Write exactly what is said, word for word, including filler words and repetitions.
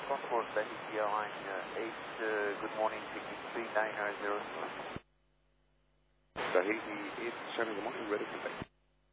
Concourse, Tahiti Airline uh, eight, uh, good morning, taking three nine zero two. Tahiti eight seven, good morning, ready for takeoff.